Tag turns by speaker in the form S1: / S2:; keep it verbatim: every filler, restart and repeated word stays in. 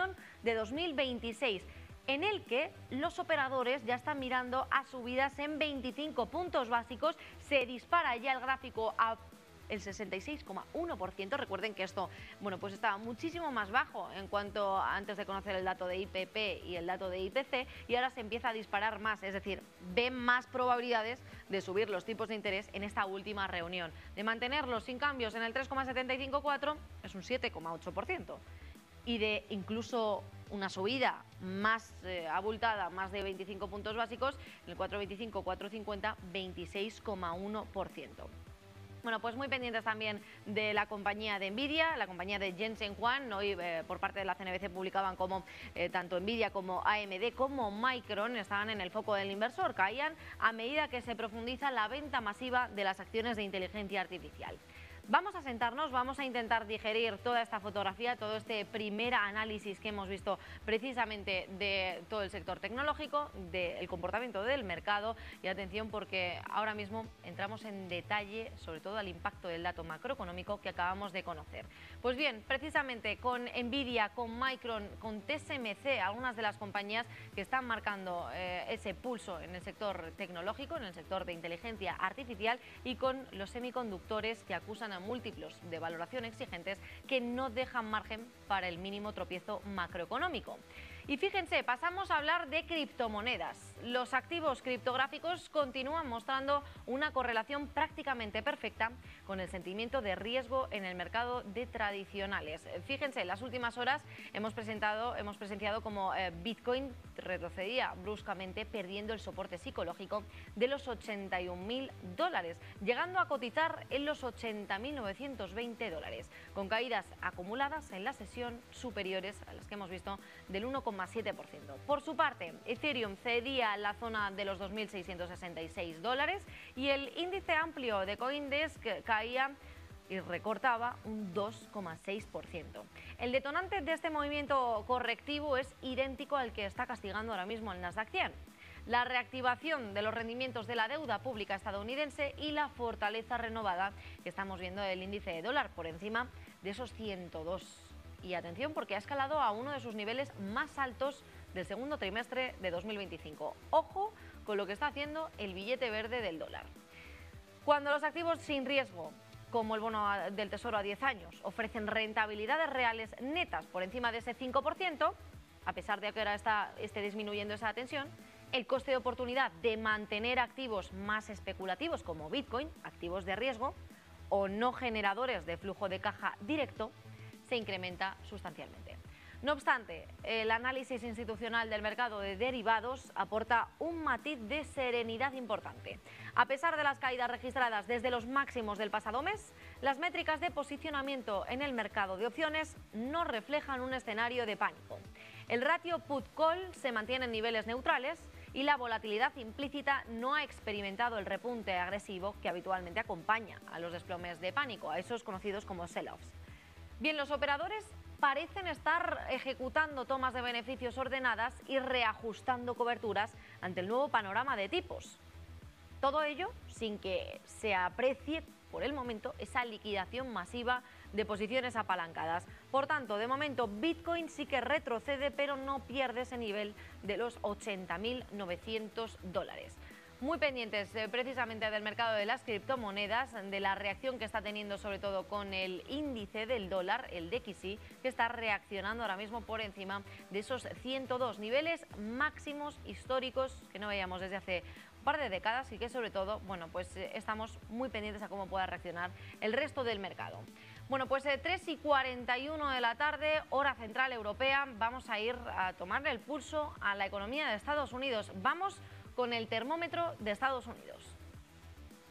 S1: reunión de dos mil veintiséis, en el que los operadores ya están mirando a subidas en veinticinco puntos básicos. Se dispara ya el gráfico a el sesenta y seis coma uno por ciento. Recuerden que esto, bueno, pues estaba muchísimo más bajo en cuanto antes de conocer el dato de I P P y el dato de I P C, y ahora se empieza a disparar más, es decir, ven más probabilidades de subir los tipos de interés en esta última reunión. De mantenerlos sin cambios en el tres coma setenta y cinco cuatro es un siete coma ocho por ciento. Y de incluso una subida más eh, abultada, más de veinticinco puntos básicos, en el cuatro coma veinticinco, cuatro coma cincuenta, veintiséis coma uno por ciento. Bueno, pues muy pendientes también de la compañía de Nvidia, la compañía de Jensen Huang. Hoy eh, por parte de la C N B C publicaban como eh, tanto Nvidia como A M D como Micron estaban en el foco del inversor. Caían a medida que se profundiza la venta masiva de las acciones de inteligencia artificial. Vamos a sentarnos, vamos a intentar digerir toda esta fotografía, todo este primer análisis que hemos visto precisamente de todo el sector tecnológico, del comportamiento del mercado, y atención porque ahora mismo entramos en detalle sobre todo al impacto del dato macroeconómico que acabamos de conocer. Pues bien, precisamente con Nvidia, con Micron, con T S M C, algunas de las compañías que están marcando eh, ese pulso en el sector tecnológico, en el sector de inteligencia artificial, y con los semiconductores que acusan a múltiplos de valoración exigentes que no dejan margen para el mínimo tropiezo macroeconómico. Y fíjense, pasamos a hablar de criptomonedas. Los activos criptográficos continúan mostrando una correlación prácticamente perfecta con el sentimiento de riesgo en el mercado de tradicionales. Fíjense, en las últimas horas hemos presentado, hemos presenciado como eh, Bitcoin retrocedía bruscamente, perdiendo el soporte psicológico de los ochenta y un mil dólares, llegando a cotizar en los ochenta mil novecientos veinte dólares, con caídas acumuladas en la sesión superiores a las que hemos visto del uno coma siete por ciento. Por su parte, Ethereum cedía la zona de los dos mil seiscientos sesenta y seis dólares y el índice amplio de CoinDesk caía y recortaba un dos coma seis por ciento. El detonante de este movimiento correctivo es idéntico al que está castigando ahora mismo el Nasdaq cien. La reactivación de los rendimientos de la deuda pública estadounidense y la fortaleza renovada que estamos viendo del índice de dólar por encima de esos ciento dos. Y atención porque ha escalado a uno de sus niveles más altos del segundo trimestre de dos mil veinticinco. Ojo con lo que está haciendo el billete verde del dólar. Cuando los activos sin riesgo, como el bono del Tesoro a diez años, ofrecen rentabilidades reales netas por encima de ese cinco por ciento, a pesar de que ahora está, esté disminuyendo esa tensión, el coste de oportunidad de mantener activos más especulativos como Bitcoin, activos de riesgo, o no generadores de flujo de caja directo, se incrementa sustancialmente. No obstante, el análisis institucional del mercado de derivados aporta un matiz de serenidad importante. A pesar de las caídas registradas desde los máximos del pasado mes, las métricas de posicionamiento en el mercado de opciones no reflejan un escenario de pánico. El ratio put-call se mantiene en niveles neutrales y la volatilidad implícita no ha experimentado el repunte agresivo que habitualmente acompaña a los desplomes de pánico, a esos conocidos como sell-offs. Bien, los operadores parecen estar ejecutando tomas de beneficios ordenadas y reajustando coberturas ante el nuevo panorama de tipos. Todo ello sin que se aprecie por el momento esa liquidación masiva de posiciones apalancadas. Por tanto, de momento Bitcoin sí que retrocede, pero no pierde ese nivel de los ochenta mil novecientos dólares. Muy pendientes eh, precisamente del mercado de las criptomonedas, de la reacción que está teniendo sobre todo con el índice del dólar, el D X Y, que está reaccionando ahora mismo por encima de esos ciento dos niveles máximos históricos que no veíamos desde hace un par de décadas y que sobre todo, bueno, pues eh, estamos muy pendientes a cómo pueda reaccionar el resto del mercado. Bueno, pues eh, tres y cuarenta y uno de la tarde, hora central europea, vamos a ir a tomarle el pulso a la economía de Estados Unidos. Vamos con el termómetro de Estados Unidos.